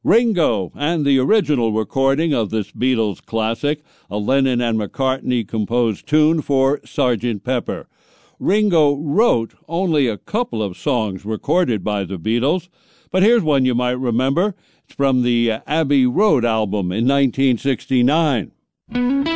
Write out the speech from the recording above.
Ringo and the original recording of this Beatles classic, a Lennon and McCartney composed tune for Sgt. Pepper. Ringo wrote only a couple of songs recorded by the Beatles, but here's one you might remember. It's from the Abbey Road album in 1969.